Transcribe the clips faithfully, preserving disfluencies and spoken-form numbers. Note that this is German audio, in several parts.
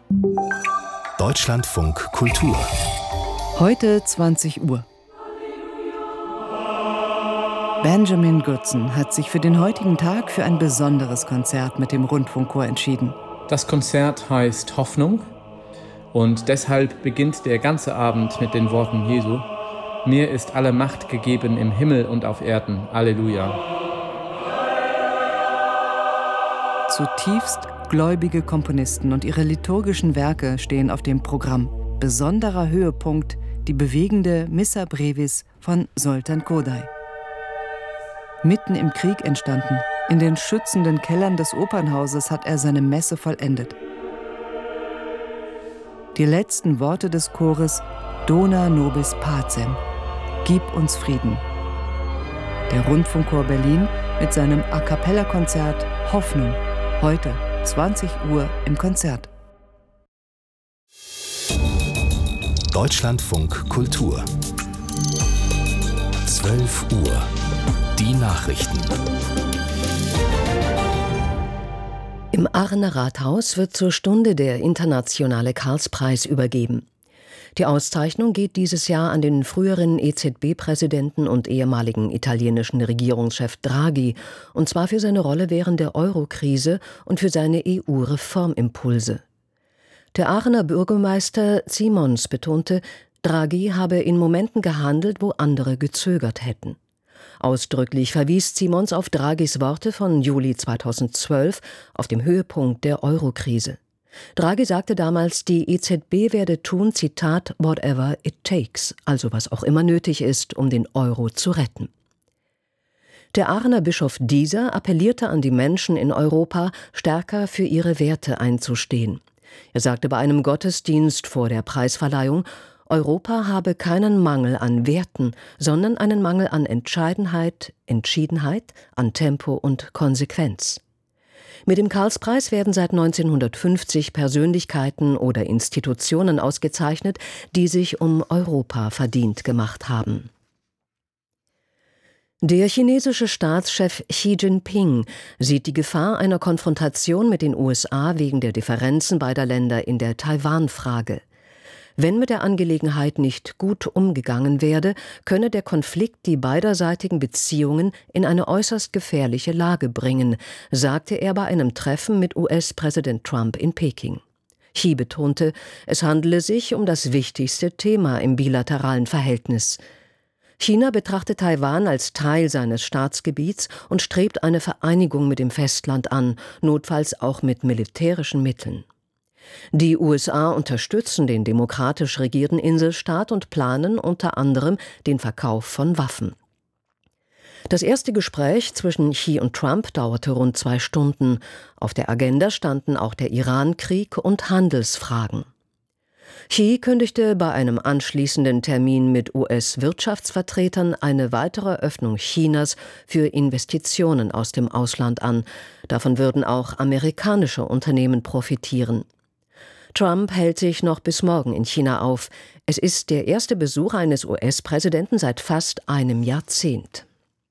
Deutschlandfunk Kultur. Heute zwanzig Uhr. Benjamin Goodson hat sich für den heutigen Tag für ein besonderes Konzert mit dem Rundfunkchor entschieden. Das Konzert heißt Hoffnung und deshalb beginnt der ganze Abend mit den Worten Jesu: Mir ist alle Macht gegeben im Himmel und auf Erden. Halleluja. Zutiefst gläubige Komponisten und ihre liturgischen Werke stehen auf dem Programm. Besonderer Höhepunkt die bewegende Missa Brevis von Zoltán Kodály. Mitten im Krieg entstanden, in den schützenden Kellern des Opernhauses hat er seine Messe vollendet. Die letzten Worte des Chores Dona nobis pacem, Gib uns Frieden. Der Rundfunkchor Berlin mit seinem A-cappella-Konzert Hoffnung, heute zwanzig Uhr im Konzert. Deutschlandfunk Kultur. zwölf Uhr. Die Nachrichten. Im Aachener Rathaus wird zur Stunde der internationale Karlspreis übergeben. Die Auszeichnung geht dieses Jahr an den früheren E Z B-Präsidenten und ehemaligen italienischen Regierungschef Draghi, und zwar für seine Rolle während der Euro-Krise und für seine E U-Reformimpulse. Der Aachener Bürgermeister Simons betonte, Draghi habe in Momenten gehandelt, wo andere gezögert hätten. Ausdrücklich verwies Simons auf Draghis Worte von Juli zweitausendzwölf auf dem Höhepunkt der Euro-Krise. Draghi sagte damals, die E Z B werde tun, Zitat, whatever it takes, also was auch immer nötig ist, um den Euro zu retten. Der Aachener Bischof Dieser appellierte an die Menschen in Europa, stärker für ihre Werte einzustehen. Er sagte bei einem Gottesdienst vor der Preisverleihung, Europa habe keinen Mangel an Werten, sondern einen Mangel an Entscheidenheit, Entschiedenheit, an Tempo und Konsequenz. Mit dem Karlspreis werden seit neunzehnhundertfünfzig Persönlichkeiten oder Institutionen ausgezeichnet, die sich um Europa verdient gemacht haben. Der chinesische Staatschef Xi Jinping sieht die Gefahr einer Konfrontation mit den U S A wegen der Differenzen beider Länder in der Taiwan-Frage. Wenn mit der Angelegenheit nicht gut umgegangen werde, könne der Konflikt die beiderseitigen Beziehungen in eine äußerst gefährliche Lage bringen, sagte er bei einem Treffen mit U S-Präsident Trump in Peking. Xi betonte, es handele sich um das wichtigste Thema im bilateralen Verhältnis. China betrachtet Taiwan als Teil seines Staatsgebiets und strebt eine Vereinigung mit dem Festland an, notfalls auch mit militärischen Mitteln. Die U S A unterstützen den demokratisch regierten Inselstaat und planen unter anderem den Verkauf von Waffen. Das erste Gespräch zwischen Xi und Trump dauerte rund zwei Stunden. Auf der Agenda standen auch der Iran-Krieg und Handelsfragen. Xi kündigte bei einem anschließenden Termin mit U S-Wirtschaftsvertretern eine weitere Öffnung Chinas für Investitionen aus dem Ausland an. Davon würden auch amerikanische Unternehmen profitieren. Trump hält sich noch bis morgen in China auf. Es ist der erste Besuch eines U S-Präsidenten seit fast einem Jahrzehnt.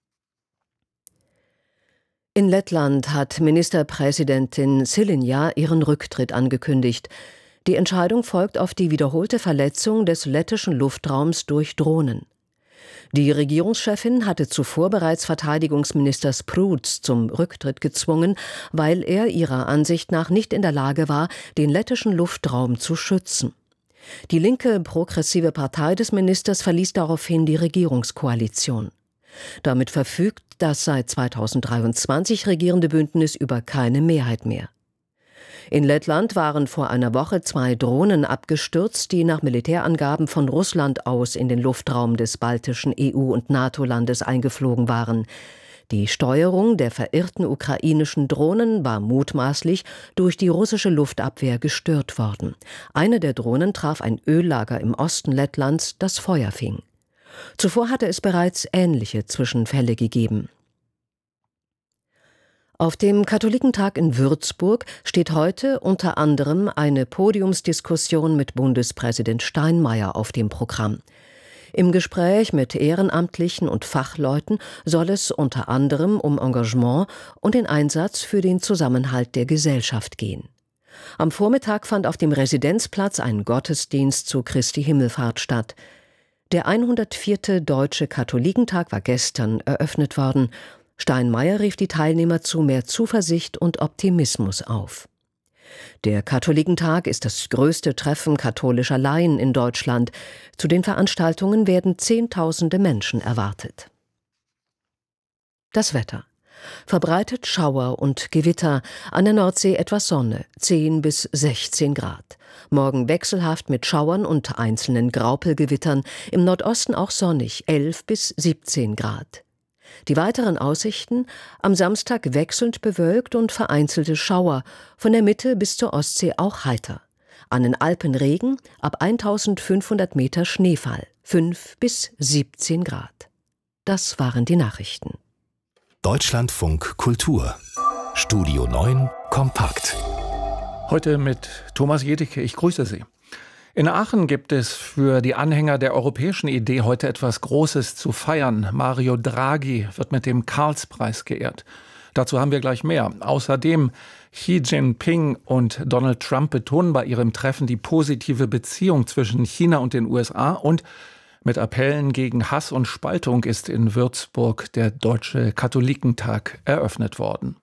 In Lettland hat Ministerpräsidentin Šilinja ihren Rücktritt angekündigt. Die Entscheidung folgt auf die wiederholte Verletzung des lettischen Luftraums durch Drohnen. Die Regierungschefin hatte zuvor bereits Verteidigungsminister Spruds zum Rücktritt gezwungen, weil er ihrer Ansicht nach nicht in der Lage war, den lettischen Luftraum zu schützen. Die linke progressive Partei des Ministers verließ daraufhin die Regierungskoalition. Damit verfügt das seit zweitausenddreiundzwanzig regierende Bündnis über keine Mehrheit mehr. In Lettland waren vor einer Woche zwei Drohnen abgestürzt, die nach Militärangaben von Russland aus in den Luftraum des baltischen E U- und NATO-Landes eingeflogen waren. Die Steuerung der verirrten ukrainischen Drohnen war mutmaßlich durch die russische Luftabwehr gestört worden. Eine der Drohnen traf ein Öllager im Osten Lettlands, das Feuer fing. Zuvor hatte es bereits ähnliche Zwischenfälle gegeben. Auf dem Katholikentag in Würzburg steht heute unter anderem eine Podiumsdiskussion mit Bundespräsident Steinmeier auf dem Programm. Im Gespräch mit Ehrenamtlichen und Fachleuten soll es unter anderem um Engagement und den Einsatz für den Zusammenhalt der Gesellschaft gehen. Am Vormittag fand auf dem Residenzplatz ein Gottesdienst zu Christi Himmelfahrt statt. Der hundertvierte Deutsche Katholikentag war gestern eröffnet worden. Steinmeier rief die Teilnehmer zu mehr Zuversicht und Optimismus auf. Der Katholikentag ist das größte Treffen katholischer Laien in Deutschland. Zu den Veranstaltungen werden Zehntausende Menschen erwartet. Das Wetter. Verbreitet Schauer und Gewitter, an der Nordsee etwas Sonne, zehn bis sechzehn Grad. Morgen wechselhaft mit Schauern und einzelnen Graupelgewittern, im Nordosten auch sonnig, elf bis siebzehn Grad. Die weiteren Aussichten: am Samstag wechselnd bewölkt und vereinzelte Schauer, von der Mitte bis zur Ostsee auch heiter. An den Alpen Regen, ab eintausendfünfhundert Meter Schneefall, fünf bis siebzehn Grad. Das waren die Nachrichten. Deutschlandfunk Kultur. Studio neun kompakt. Heute mit Thomas Jedicke. Ich grüße Sie. In Aachen gibt es für die Anhänger der europäischen Idee heute etwas Großes zu feiern. Mario Draghi wird mit dem Karlspreis geehrt. Dazu haben wir gleich mehr. Außerdem Xi Jinping und Donald Trump betonen bei ihrem Treffen die positive Beziehung zwischen China und den U S A, und mit Appellen gegen Hass und Spaltung ist in Würzburg der Deutsche Katholikentag eröffnet worden.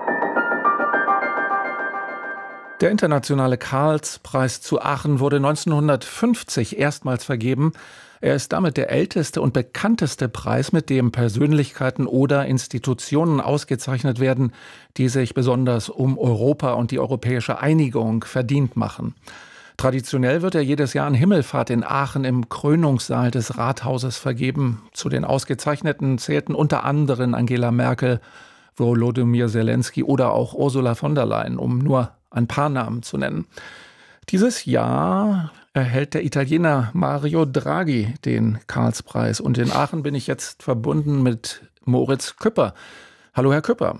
Der internationale Karlspreis zu Aachen wurde neunzehnhundertfünfzig erstmals vergeben. Er ist damit der älteste und bekannteste Preis, mit dem Persönlichkeiten oder Institutionen ausgezeichnet werden, die sich besonders um Europa und die europäische Einigung verdient machen. Traditionell wird er jedes Jahr an Himmelfahrt in Aachen im Krönungssaal des Rathauses vergeben. Zu den Ausgezeichneten zählten unter anderem Angela Merkel, Volodymyr Zelensky oder auch Ursula von der Leyen, um nur ein paar Namen zu nennen. Dieses Jahr erhält der Italiener Mario Draghi den Karlspreis. Und in Aachen bin ich jetzt verbunden mit Moritz Küpper. Hallo, Herr Küpper.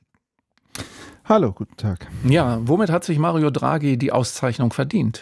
Hallo, guten Tag. Ja, womit hat sich Mario Draghi die Auszeichnung verdient?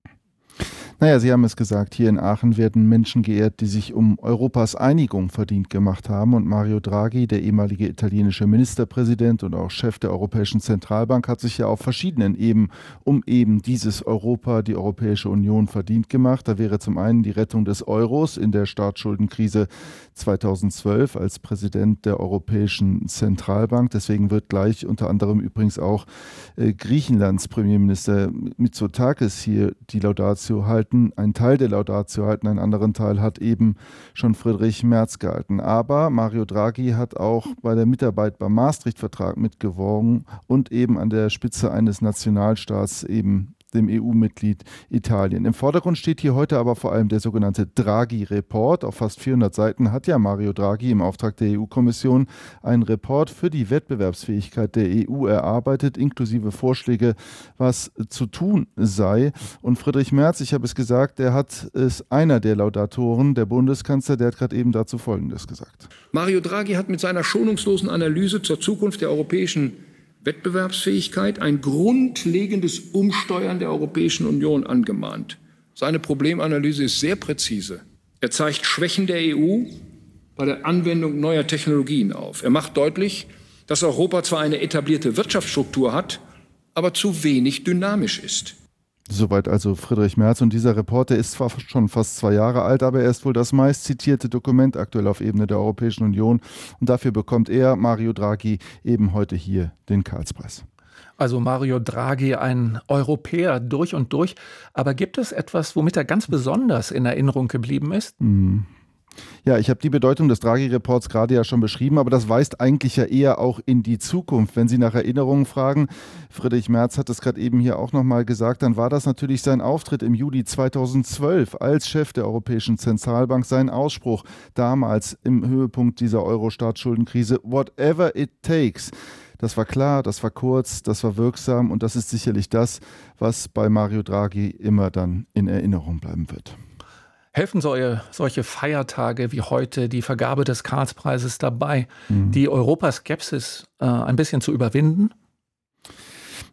Naja, Sie haben es gesagt, hier in Aachen werden Menschen geehrt, die sich um Europas Einigung verdient gemacht haben. Und Mario Draghi, der ehemalige italienische Ministerpräsident und auch Chef der Europäischen Zentralbank, hat sich ja auf verschiedenen Ebenen um eben dieses Europa, die Europäische Union, verdient gemacht. Da wäre zum einen die Rettung des Euros in der Staatsschuldenkrise zweitausendzwölf als Präsident der Europäischen Zentralbank. Deswegen wird gleich unter anderem übrigens auch äh, Griechenlands Premierminister Mitsotakis hier die Laudatio halten. Ein Teil der Laudatio halten, einen anderen Teil hat eben schon Friedrich Merz gehalten. Aber Mario Draghi hat auch bei der Mitarbeit beim Maastricht-Vertrag mitgeworben und eben an der Spitze eines Nationalstaats, eben dem E U-Mitglied Italien. Im Vordergrund steht hier heute aber vor allem der sogenannte Draghi-Report. Auf fast vierhundert Seiten hat ja Mario Draghi im Auftrag der E U-Kommission einen Report für die Wettbewerbsfähigkeit der E U erarbeitet, inklusive Vorschläge, was zu tun sei. Und Friedrich Merz, ich habe es gesagt, der hat es einer der Laudatoren, der Bundeskanzler, der hat gerade eben dazu Folgendes gesagt. Mario Draghi hat mit seiner schonungslosen Analyse zur Zukunft der europäischen Wettbewerbsfähigkeit ein grundlegendes Umsteuern der Europäischen Union angemahnt. Seine Problemanalyse ist sehr präzise. Er zeigt Schwächen der E U bei der Anwendung neuer Technologien auf. Er macht deutlich, dass Europa zwar eine etablierte Wirtschaftsstruktur hat, aber zu wenig dynamisch ist. Soweit also Friedrich Merz. Und dieser Report, der ist zwar schon fast zwei Jahre alt, aber er ist wohl das meist zitierte Dokument aktuell auf Ebene der Europäischen Union. Und dafür bekommt er, Mario Draghi, eben heute hier den Karlspreis. Also Mario Draghi, ein Europäer durch und durch. Aber gibt es etwas, womit er ganz besonders in Erinnerung geblieben ist? Mhm. Ja, ich habe die Bedeutung des Draghi-Reports gerade ja schon beschrieben, aber das weist eigentlich ja eher auch in die Zukunft. Wenn Sie nach Erinnerungen fragen, Friedrich Merz hat es gerade eben hier auch nochmal gesagt, dann war das natürlich sein Auftritt im Juli zweitausendzwölf als Chef der Europäischen Zentralbank, sein Ausspruch damals im Höhepunkt dieser Euro-Staatsschuldenkrise, whatever it takes. Das war klar, das war kurz, das war wirksam und das ist sicherlich das, was bei Mario Draghi immer dann in Erinnerung bleiben wird. Helfen solche, solche Feiertage wie heute, die Vergabe des Karlspreises dabei, mhm. die Europaskepsis äh, ein bisschen zu überwinden?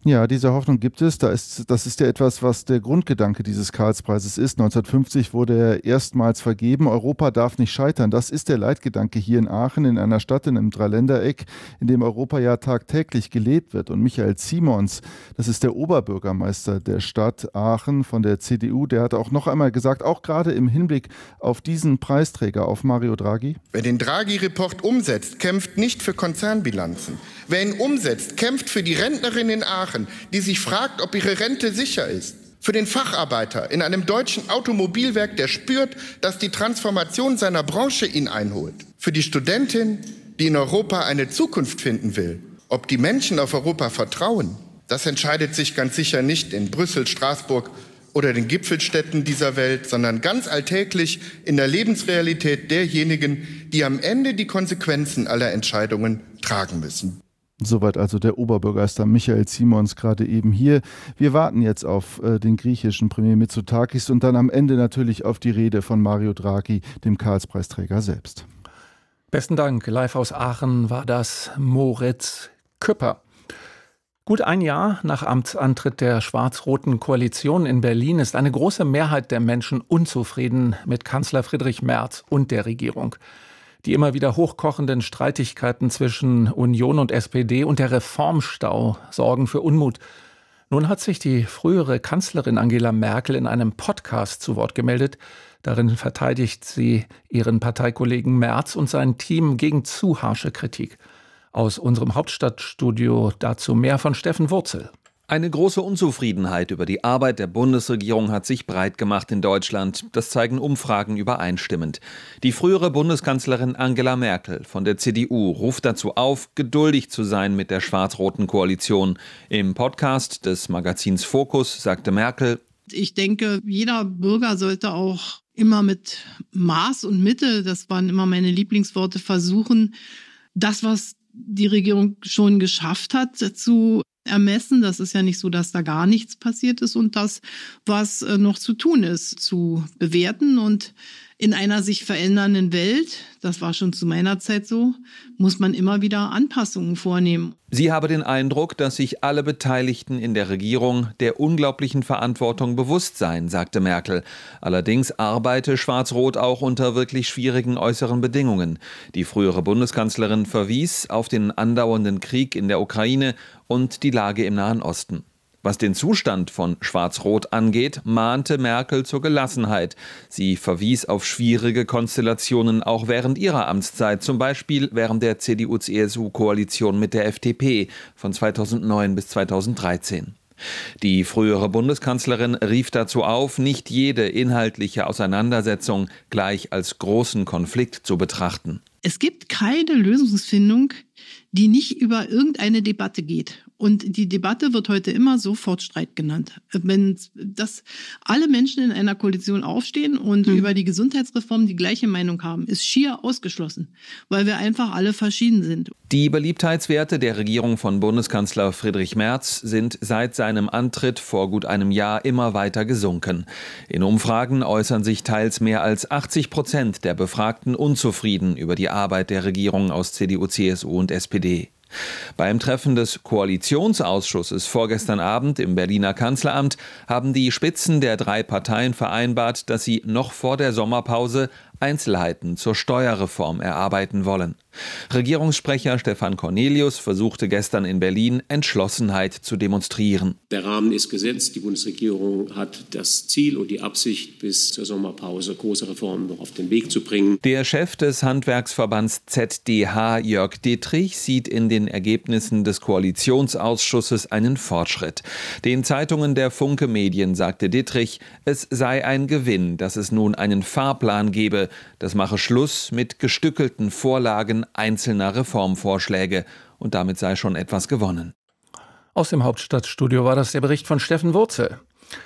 Ja, diese Hoffnung gibt es. Da ist, das ist ja etwas, was der Grundgedanke dieses Karlspreises ist. neunzehnhundertfünfzig wurde er erstmals vergeben. Europa darf nicht scheitern. Das ist der Leitgedanke hier in Aachen, in einer Stadt, in einem Dreiländereck, in dem Europa ja tagtäglich gelebt wird. Und Michael Simons, das ist der Oberbürgermeister der Stadt Aachen von der C D U, der hat auch noch einmal gesagt, auch gerade im Hinblick auf diesen Preisträger, auf Mario Draghi: Wer den Draghi-Report umsetzt, kämpft nicht für Konzernbilanzen. Wer ihn umsetzt, kämpft für die Rentnerin in Aachen, die sich fragt, ob ihre Rente sicher ist. Für den Facharbeiter in einem deutschen Automobilwerk, der spürt, dass die Transformation seiner Branche ihn einholt. Für die Studentin, die in Europa eine Zukunft finden will. Ob die Menschen auf Europa vertrauen, das entscheidet sich ganz sicher nicht in Brüssel, Straßburg oder den Gipfelstädten dieser Welt, sondern ganz alltäglich in der Lebensrealität derjenigen, die am Ende die Konsequenzen aller Entscheidungen tragen müssen. Soweit also der Oberbürgermeister Michael Simons gerade eben hier. Wir warten jetzt auf äh, den griechischen Premier Mitsotakis und dann am Ende natürlich auf die Rede von Mario Draghi, dem Karlspreisträger selbst. Besten Dank. Live aus Aachen war das Moritz Küpper. Gut ein Jahr nach Amtsantritt der schwarz-roten Koalition in Berlin ist eine große Mehrheit der Menschen unzufrieden mit Kanzler Friedrich Merz und der Regierung. Die immer wieder hochkochenden Streitigkeiten zwischen Union und S P D und der Reformstau sorgen für Unmut. Nun hat sich die frühere Kanzlerin Angela Merkel in einem Podcast zu Wort gemeldet. Darin verteidigt sie ihren Parteikollegen Merz und sein Team gegen zu harsche Kritik. Aus unserem Hauptstadtstudio dazu mehr von Steffen Wurzel. Eine große Unzufriedenheit über die Arbeit der Bundesregierung hat sich breit gemacht in Deutschland. Das zeigen Umfragen übereinstimmend. Die frühere Bundeskanzlerin Angela Merkel von der C D U ruft dazu auf, geduldig zu sein mit der schwarz-roten Koalition. Im Podcast des Magazins Focus sagte Merkel: Ich denke, jeder Bürger sollte auch immer mit Maß und Mitte, das waren immer meine Lieblingsworte, versuchen, das, was die Regierung schon geschafft hat, zu ermessen. Das ist ja nicht so, dass da gar nichts passiert ist, und das, was noch zu tun ist, zu bewerten. Und in einer sich verändernden Welt, das war schon zu meiner Zeit so, muss man immer wieder Anpassungen vornehmen. Sie habe den Eindruck, dass sich alle Beteiligten in der Regierung der unglaublichen Verantwortung bewusst seien, sagte Merkel. Allerdings arbeite Schwarz-Rot auch unter wirklich schwierigen äußeren Bedingungen. Die frühere Bundeskanzlerin verwies auf den andauernden Krieg in der Ukraine und die Lage im Nahen Osten. Was den Zustand von Schwarz-Rot angeht, mahnte Merkel zur Gelassenheit. Sie verwies auf schwierige Konstellationen auch während ihrer Amtszeit, zum Beispiel während der C D U-C S U-Koalition mit der F D P von zweitausendneun bis zweitausenddreizehn. Die frühere Bundeskanzlerin rief dazu auf, nicht jede inhaltliche Auseinandersetzung gleich als großen Konflikt zu betrachten. Es gibt keine Lösungsfindung, die nicht über irgendeine Debatte geht. Und die Debatte wird heute immer Sofortstreit genannt. Wenn das alle Menschen in einer Koalition aufstehen und mhm. über die Gesundheitsreform die gleiche Meinung haben, ist schier ausgeschlossen, weil wir einfach alle verschieden sind. Die Beliebtheitswerte der Regierung von Bundeskanzler Friedrich Merz sind seit seinem Antritt vor gut einem Jahr immer weiter gesunken. In Umfragen äußern sich teils mehr als achtzig Prozent der Befragten unzufrieden über die Arbeit der Regierung aus C D U, C S U und S P D. Beim Treffen des Koalitionsausschusses vorgestern Abend im Berliner Kanzleramt haben die Spitzen der drei Parteien vereinbart, dass sie noch vor der Sommerpause Einzelheiten zur Steuerreform erarbeiten wollen. Regierungssprecher Stefan Cornelius versuchte gestern in Berlin, Entschlossenheit zu demonstrieren. Der Rahmen ist gesetzt. Die Bundesregierung hat das Ziel und die Absicht, bis zur Sommerpause große Reformen noch auf den Weg zu bringen. Der Chef des Handwerksverbands Z D H, Jörg Dittrich, sieht in den Ergebnissen des Koalitionsausschusses einen Fortschritt. Den Zeitungen der Funke Medien sagte Dittrich, es sei ein Gewinn, dass es nun einen Fahrplan gebe. Das mache Schluss mit gestückelten Vorlagen einzelner Reformvorschläge. Und damit sei schon etwas gewonnen. Aus dem Hauptstadtstudio war das der Bericht von Steffen Wurzel.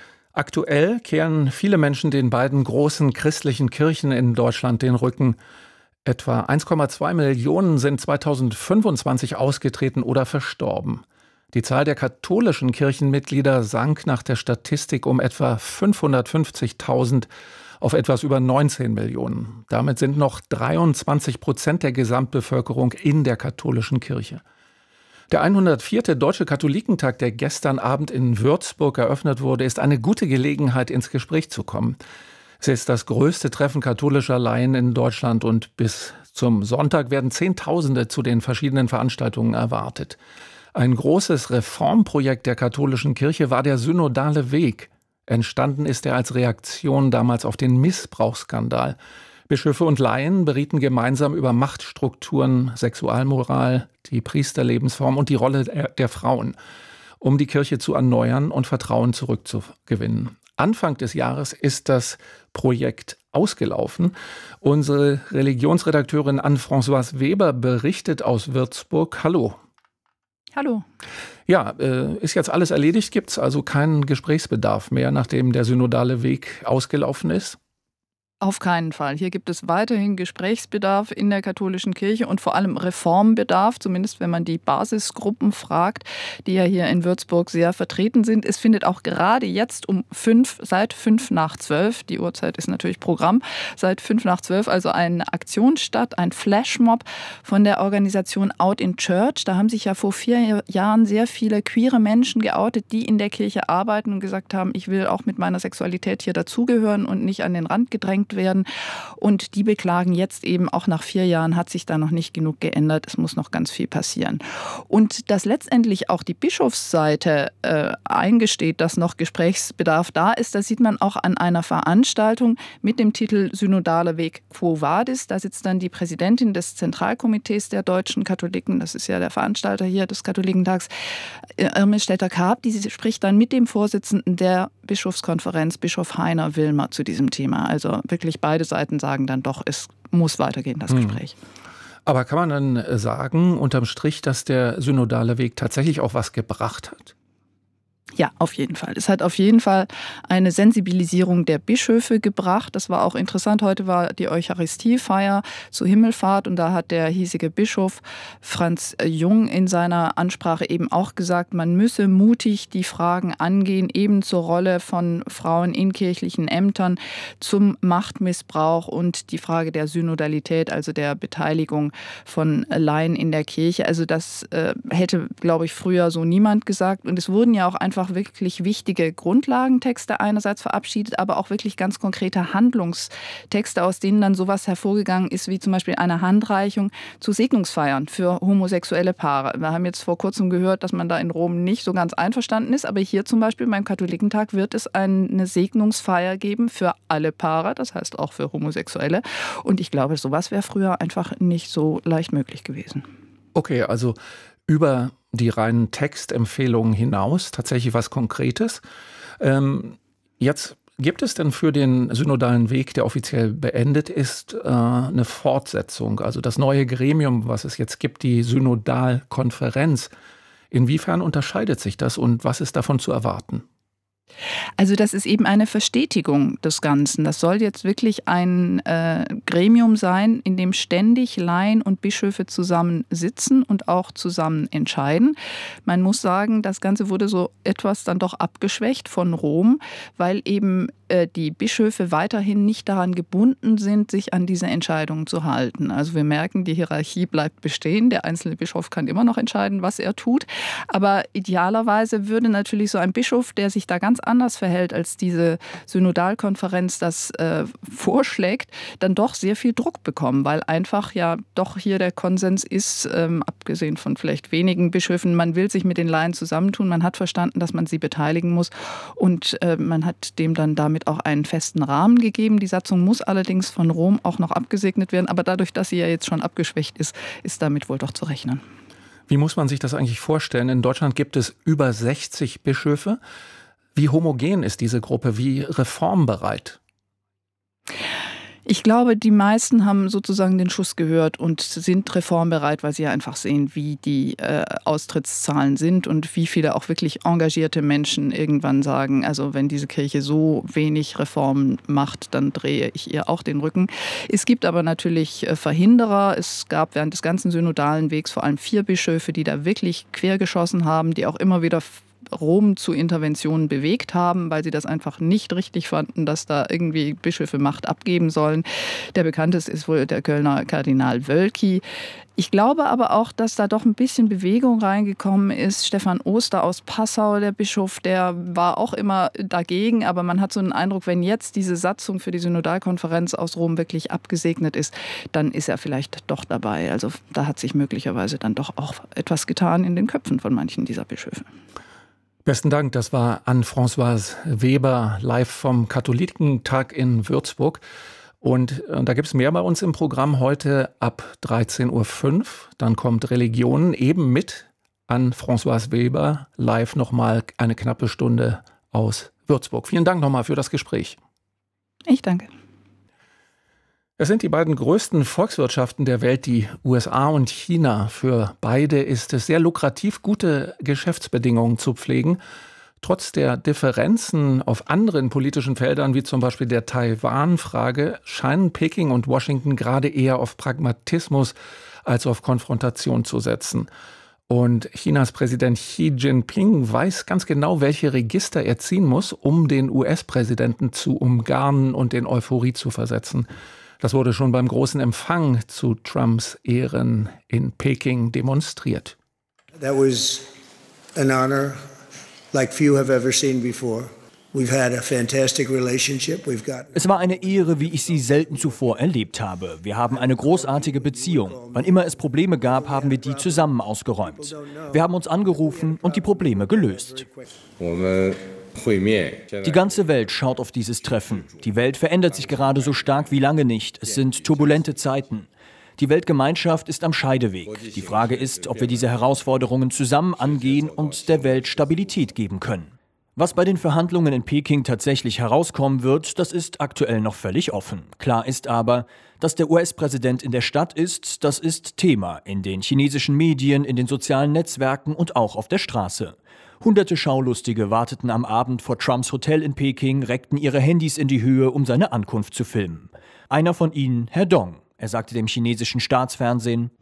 Aktuell kehren viele Menschen den beiden großen christlichen Kirchen in Deutschland den Rücken. Etwa eins Komma zwei Millionen sind zweitausendfünfundzwanzig ausgetreten oder verstorben. Die Zahl der katholischen Kirchenmitglieder sank nach der Statistik um etwa fünfhundertfünfzigtausend auf etwas über neunzehn Millionen. Damit sind noch dreiundzwanzig Prozent der Gesamtbevölkerung in der katholischen Kirche. Der hundertvierte Deutsche Katholikentag, der gestern Abend in Würzburg eröffnet wurde, ist eine gute Gelegenheit, ins Gespräch zu kommen. Es ist das größte Treffen katholischer Laien in Deutschland und bis zum Sonntag werden Zehntausende zu den verschiedenen Veranstaltungen erwartet. Ein großes Reformprojekt der katholischen Kirche war der synodale Weg. Entstanden ist er als Reaktion damals auf den Missbrauchsskandal. Bischöfe und Laien berieten gemeinsam über Machtstrukturen, Sexualmoral, die Priesterlebensform und die Rolle der Frauen, um die Kirche zu erneuern und Vertrauen zurückzugewinnen. Anfang des Jahres ist das Projekt ausgelaufen. Unsere Religionsredakteurin Anne-Françoise Weber berichtet aus Würzburg. Hallo. Hallo. Ja, äh, ist jetzt alles erledigt? Gibt es also keinen Gesprächsbedarf mehr, nachdem der synodale Weg ausgelaufen ist? Auf keinen Fall. Hier gibt es weiterhin Gesprächsbedarf in der katholischen Kirche und vor allem Reformbedarf, zumindest wenn man die Basisgruppen fragt, die ja hier in Würzburg sehr vertreten sind. Es findet auch gerade jetzt um fünf, seit fünf nach zwölf, die Uhrzeit ist natürlich Programm, seit fünf nach zwölf also eine Aktion statt, ein Flashmob von der Organisation Out in Church. Da haben sich ja vor vier Jahren sehr viele queere Menschen geoutet, die in der Kirche arbeiten und gesagt haben, ich will auch mit meiner Sexualität hier dazugehören und nicht an den Rand gedrängt werden. Und die beklagen jetzt eben, auch nach vier Jahren hat sich da noch nicht genug geändert. Es muss noch ganz viel passieren. Und dass letztendlich auch die Bischofsseite äh, eingesteht, dass noch Gesprächsbedarf da ist, das sieht man auch an einer Veranstaltung mit dem Titel Synodaler Weg Quo Vadis. Da sitzt dann die Präsidentin des Zentralkomitees der deutschen Katholiken, das ist ja der Veranstalter hier des Katholikentags, Irmel Stetter-Karp, die spricht dann mit dem Vorsitzenden der Bischofskonferenz, Bischof Heiner Wilmer, zu diesem Thema. Also wirklich beide Seiten sagen dann doch, es muss weitergehen, das Gespräch. Aber kann man dann sagen, unterm Strich, dass der synodale Weg tatsächlich auch was gebracht hat? Ja, auf jeden Fall. Es hat auf jeden Fall eine Sensibilisierung der Bischöfe gebracht. Das war auch interessant. Heute war die Eucharistiefeier zur Himmelfahrt und da hat der hiesige Bischof Franz Jung in seiner Ansprache eben auch gesagt, man müsse mutig die Fragen angehen, eben zur Rolle von Frauen in kirchlichen Ämtern, zum Machtmissbrauch und die Frage der Synodalität, also der Beteiligung von Laien in der Kirche. Also das äh, hätte, glaube ich, früher so niemand gesagt. Und es wurden ja auch einfach wirklich wichtige Grundlagentexte einerseits verabschiedet, aber auch wirklich ganz konkrete Handlungstexte, aus denen dann sowas hervorgegangen ist, wie zum Beispiel eine Handreichung zu Segnungsfeiern für homosexuelle Paare. Wir haben jetzt vor kurzem gehört, dass man da in Rom nicht so ganz einverstanden ist, aber hier zum Beispiel beim Katholikentag wird es eine Segnungsfeier geben für alle Paare, das heißt auch für Homosexuelle. Und ich glaube, sowas wäre früher einfach nicht so leicht möglich gewesen. Okay, also über die reinen Textempfehlungen hinaus tatsächlich was Konkretes. Ähm, jetzt gibt es denn für den synodalen Weg, der offiziell beendet ist, äh, eine Fortsetzung? Also das neue Gremium, was es jetzt gibt, die Synodalkonferenz. Inwiefern unterscheidet sich das und was ist davon zu erwarten? Also das ist eben eine Verstetigung des Ganzen. Das soll jetzt wirklich ein äh, Gremium sein, in dem ständig Laien und Bischöfe zusammen sitzen und auch zusammen entscheiden. Man muss sagen, das Ganze wurde so etwas dann doch abgeschwächt von Rom, weil eben äh, die Bischöfe weiterhin nicht daran gebunden sind, sich an diese Entscheidungen zu halten. Also wir merken, die Hierarchie bleibt bestehen. Der einzelne Bischof kann immer noch entscheiden, was er tut. Aber idealerweise würde natürlich so ein Bischof, der sich da ganz anders verhält, als diese Synodalkonferenz das äh, vorschlägt, dann doch sehr viel Druck bekommen, weil einfach ja doch hier der Konsens ist, ähm, abgesehen von vielleicht wenigen Bischöfen, man will sich mit den Laien zusammentun, man hat verstanden, dass man sie beteiligen muss und äh, man hat dem dann damit auch einen festen Rahmen gegeben. Die Satzung muss allerdings von Rom auch noch abgesegnet werden, aber dadurch, dass sie ja jetzt schon abgeschwächt ist, ist damit wohl doch zu rechnen. Wie muss man sich das eigentlich vorstellen? In Deutschland gibt es über sechzig Bischöfe. Wie homogen ist diese Gruppe? Wie reformbereit? Ich glaube, die meisten haben sozusagen den Schuss gehört und sind reformbereit, weil sie ja einfach sehen, wie die äh, Austrittszahlen sind und wie viele auch wirklich engagierte Menschen irgendwann sagen, also wenn diese Kirche so wenig Reformen macht, dann drehe ich ihr auch den Rücken. Es gibt aber natürlich äh, Verhinderer. Es gab während des ganzen synodalen Wegs vor allem vier Bischöfe, die da wirklich quergeschossen haben, die auch immer wieder Rom zu Interventionen bewegt haben, weil sie das einfach nicht richtig fanden, dass da irgendwie Bischöfe Macht abgeben sollen. Der bekannteste ist wohl der Kölner Kardinal Wölki. Ich glaube aber auch, dass da doch ein bisschen Bewegung reingekommen ist. Stefan Oster aus Passau, der Bischof, der war auch immer dagegen. Aber man hat so einen Eindruck, wenn jetzt diese Satzung für die Synodalkonferenz aus Rom wirklich abgesegnet ist, dann ist er vielleicht doch dabei. Also da hat sich möglicherweise dann doch auch etwas getan in den Köpfen von manchen dieser Bischöfe. Besten Dank, das war Anne-Françoise Weber live vom Katholikentag in Würzburg. Und äh, da gibt es mehr bei uns im Programm heute ab dreizehn Uhr fünf. Dann kommt Religionen eben mit Anne-Françoise Weber live nochmal eine knappe Stunde aus Würzburg. Vielen Dank nochmal für das Gespräch. Ich danke. Es sind die beiden größten Volkswirtschaften der Welt, die U S A und China. Für beide ist es sehr lukrativ, gute Geschäftsbedingungen zu pflegen. Trotz der Differenzen auf anderen politischen Feldern, wie zum Beispiel der Taiwan-Frage, scheinen Peking und Washington gerade eher auf Pragmatismus als auf Konfrontation zu setzen. Und Chinas Präsident Xi Jinping weiß ganz genau, welche Register er ziehen muss, um den U S-Präsidenten zu umgarnen und in Euphorie zu versetzen. Das wurde schon beim großen Empfang zu Trumps Ehren in Peking demonstriert. That was an honor like few have ever seen before. We've had a fantastic relationship. We've got Es war eine Ehre, wie ich sie selten zuvor erlebt habe. Wir haben eine großartige Beziehung. Wann immer es Probleme gab, haben wir die zusammen ausgeräumt. Wir haben uns angerufen und die Probleme gelöst. Die ganze Welt schaut auf dieses Treffen. Die Welt verändert sich gerade so stark wie lange nicht. Es sind turbulente Zeiten. Die Weltgemeinschaft ist am Scheideweg. Die Frage ist, ob wir diese Herausforderungen zusammen angehen und der Welt Stabilität geben können. Was bei den Verhandlungen in Peking tatsächlich herauskommen wird, das ist aktuell noch völlig offen. Klar ist aber, dass der U S-Präsident in der Stadt ist, das ist Thema in den chinesischen Medien, in den sozialen Netzwerken und auch auf der Straße. Hunderte Schaulustige warteten am Abend vor Trumps Hotel in Peking, reckten ihre Handys in die Höhe, um seine Ankunft zu filmen. Einer von ihnen, Herr Dong. Er sagte dem chinesischen Staatsfernsehen: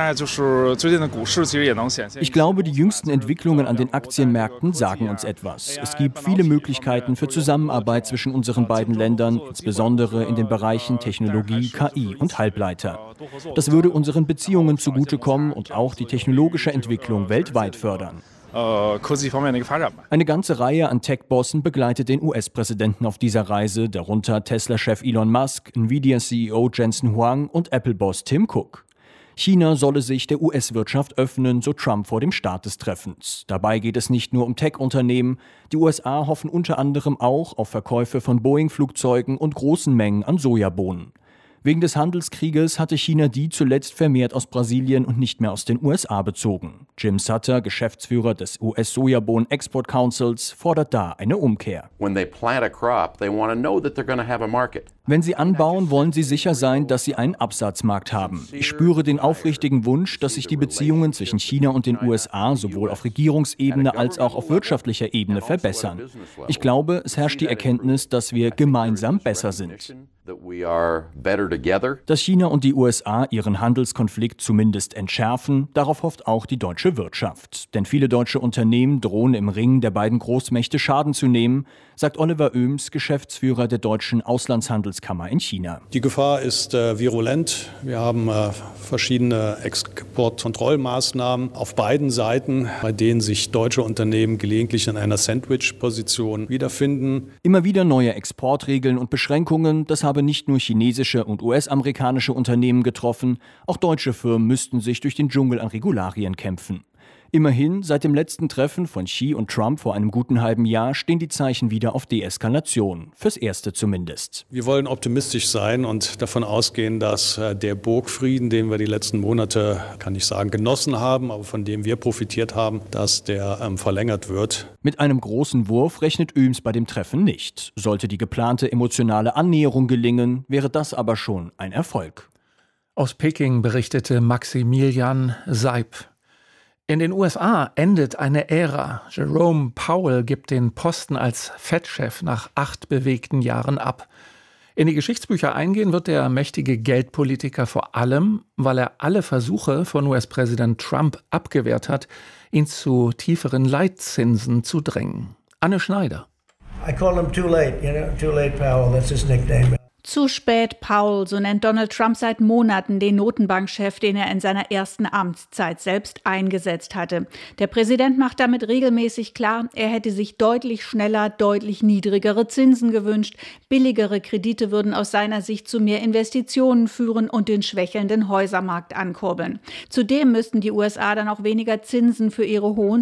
Ich glaube, die jüngsten Entwicklungen an den Aktienmärkten sagen uns etwas. Es gibt viele Möglichkeiten für Zusammenarbeit zwischen unseren beiden Ländern, insbesondere in den Bereichen Technologie, K I und Halbleiter. Das würde unseren Beziehungen zugutekommen und auch die technologische Entwicklung weltweit fördern. Eine ganze Reihe an Tech-Bossen begleitet den U S-Präsidenten auf dieser Reise, darunter Tesla-Chef Elon Musk, Nvidia-C E O Jensen Huang und Apple-Boss Tim Cook. China solle sich der U S-Wirtschaft öffnen, so Trump vor dem Start des Treffens. Dabei geht es nicht nur um Tech-Unternehmen. Die U S A hoffen unter anderem auch auf Verkäufe von Boeing-Flugzeugen und großen Mengen an Sojabohnen. Wegen des Handelskrieges hatte China die zuletzt vermehrt aus Brasilien und nicht mehr aus den U S A bezogen. Jim Sutter, Geschäftsführer des U S-Sojabohnen Export Councils, fordert da eine Umkehr. Wenn sie anbauen, wollen sie sicher sein, dass sie einen Absatzmarkt haben. Ich spüre den aufrichtigen Wunsch, dass sich die Beziehungen zwischen China und den U S A sowohl auf Regierungsebene als auch auf wirtschaftlicher Ebene verbessern. Ich glaube, es herrscht die Erkenntnis, dass wir gemeinsam besser sind. Dass China und die U S A ihren Handelskonflikt zumindest entschärfen, darauf hofft auch die deutsche Wirtschaft. Denn viele deutsche Unternehmen drohen im Ring der beiden Großmächte Schaden zu nehmen, sagt Oliver Oehms, Geschäftsführer der Deutschen Auslandshandelskammer in China. Die Gefahr ist äh, virulent. Wir haben äh, verschiedene Exportkontrollmaßnahmen auf beiden Seiten, bei denen sich deutsche Unternehmen gelegentlich in einer Sandwich-Position wiederfinden. Immer wieder neue Exportregeln und Beschränkungen, das habe nicht nur chinesische und U S-amerikanische Unternehmen getroffen, auch deutsche Firmen müssten sich durch den Dschungel an Regularien kämpfen. Immerhin, seit dem letzten Treffen von Xi und Trump vor einem guten halben Jahr stehen die Zeichen wieder auf Deeskalation. Fürs Erste zumindest. Wir wollen optimistisch sein und davon ausgehen, dass der Burgfrieden, den wir die letzten Monate, kann ich sagen, genossen haben, aber von dem wir profitiert haben, dass der ähm, verlängert wird. Mit einem großen Wurf rechnet Oehms bei dem Treffen nicht. Sollte die geplante emotionale Annäherung gelingen, wäre das aber schon ein Erfolg. Aus Peking berichtete Maximilian Seib. In den U S A endet eine Ära. Jerome Powell gibt den Posten als Fed-Chef nach acht bewegten Jahren ab. In die Geschichtsbücher eingehen wird der mächtige Geldpolitiker vor allem, weil er alle Versuche von U S-Präsident Trump abgewehrt hat, ihn zu tieferen Leitzinsen zu drängen. Anne Schneider. I call him too late, you know, too late Powell, that's his nickname. Zu spät, Paul, so nennt Donald Trump seit Monaten den Notenbankchef, den er in seiner ersten Amtszeit selbst eingesetzt hatte. Der Präsident macht damit regelmäßig klar, er hätte sich deutlich schneller, deutlich niedrigere Zinsen gewünscht. Billigere Kredite würden aus seiner Sicht zu mehr Investitionen führen und den schwächelnden Häusermarkt ankurbeln. Zudem müssten die U S A dann auch weniger Zinsen für ihre hohen